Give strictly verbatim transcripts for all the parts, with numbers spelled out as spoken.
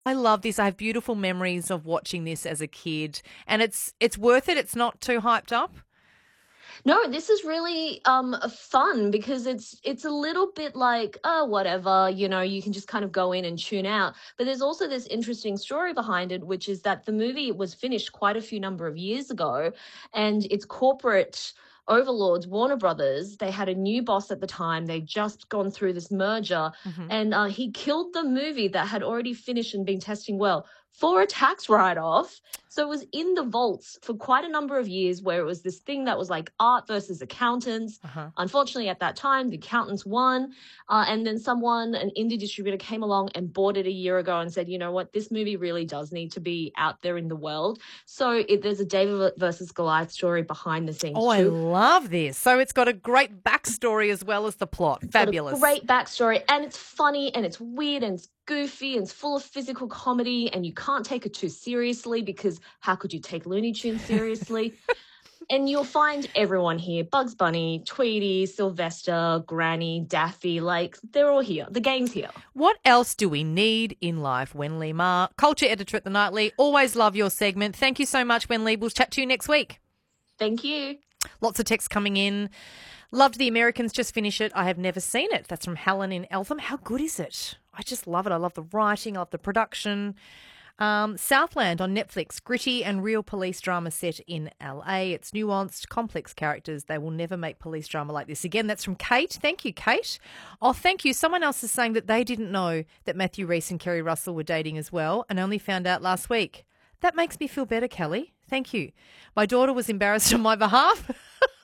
I love this. I have beautiful memories of watching this as a kid, and it's it's worth it. It's not too hyped up. No, this is really um fun because it's it's a little bit like, oh, whatever, you know, you can just kind of go in and tune out. But there's also this interesting story behind it, which is that the movie was finished quite a few number of years ago, and its corporate overlords, Warner Brothers, they had a new boss at the time. They'd just gone through this merger, Hmm. and uh, he killed the movie that had already finished and been testing well for a tax write-off. So it was in the vaults for quite a number of years where it was this thing that was like art versus accountants. Uh-huh. Unfortunately, at that time, the accountants won. Uh, and then someone, an indie distributor, came along and bought it a year ago and said, you know what, this movie really does need to be out there in the world. So it, there's a David versus Goliath story behind the scenes Oh, I too. love this. So it's got a great backstory as well as the plot. Got a Fabulous. great backstory, and it's funny and it's weird and it's goofy and it's full of physical comedy, and you can't take it too seriously because how could you take Looney Tunes seriously? And you'll find everyone here: Bugs Bunny, Tweety, Sylvester, Granny, Daffy. Like, they're all here. The gang's here. What else do we need in life? Wenli Ma, culture editor at The Nightly. Always love your segment. Thank you so much, Wenli. We'll chat to you next week. Thank you. Lots of texts coming in. Loved The Americans, just finish it. I have never seen it. That's from Helen in Eltham. How good is it? I just love it. I love the writing. I love the production. Um, Southland on Netflix. Gritty and real police drama set in L A. It's nuanced, complex characters. They will never make police drama like this again. That's from Kate. Thank you, Kate. Oh, thank you. Someone else is saying that they didn't know that Matthew Rhys and Kerry Russell were dating as well and only found out last week. That makes me feel better, Kelly. Thank you. My daughter was embarrassed on my behalf.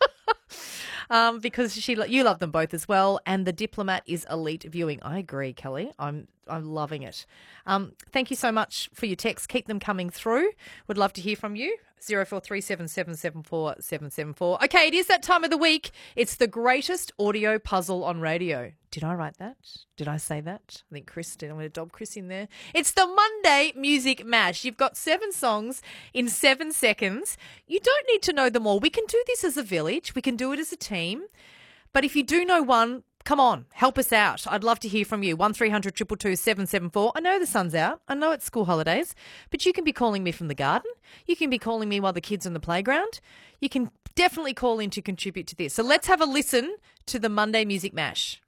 Um, because she, you love them both as well, and The Diplomat is elite viewing. I agree, Kelly. I'm, I'm loving it. Um, thank you so much for your texts. Keep them coming through. Would love to hear from you. Zero four three seven seven seven four seven seven four. Okay, it is that time of the week. It's the greatest audio puzzle on radio. Did I write that? Did I say that? I think Chris did. I'm going to dob Chris in there. It's the Monday Music Mash. You've got seven songs in seven seconds. You don't need to know them all. We can do this as a village. We can do it as a team. But if you do know one, come on, help us out. I'd love to hear from you. one three hundred two two two seven seven four. I know the sun's out. I know it's school holidays, but you can be calling me from the garden. You can be calling me while the kids are on the playground. You can definitely call in to contribute to this. So let's have a listen to the Monday Music Mash.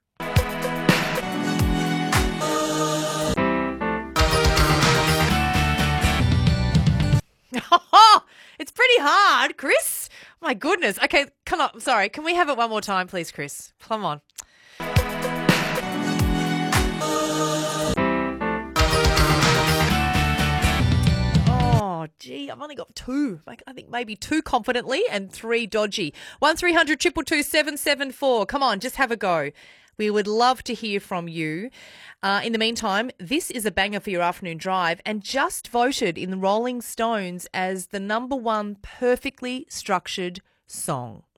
It's pretty hard, Chris. My goodness. Okay, come on. Sorry. Can we have it one more time, please, Chris? Come on. Oh, gee, I've only got two. Like, I think maybe two confidently and three dodgy. one three hundred two two two seven seven four. Come on, just have a go. We would love to hear from you. Uh, in the meantime, this is a banger for your afternoon drive and just voted in the Rolling Stones as the number one perfectly structured song.